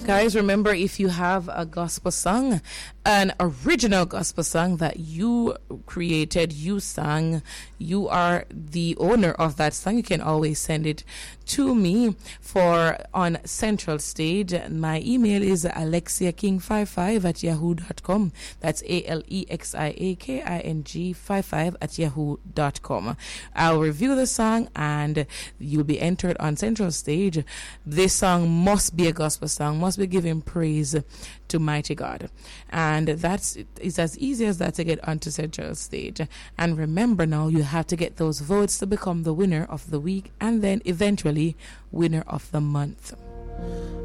Guys, remember, if you have a gospel song, an original gospel song that you created, you sang, you are the owner of that song, you can always send it to me for on Central Stage. My email is alexiaking55@yahoo.com. That's ALEXIAKING55@yahoo.com. I'll review the song and you'll be entered on Central Stage. This song must be a gospel song, must be giving praise to mighty God. And it's as easy as that to get onto Central Stage. And remember now, you have to get those votes to become the winner of the week and then eventually winner of the month.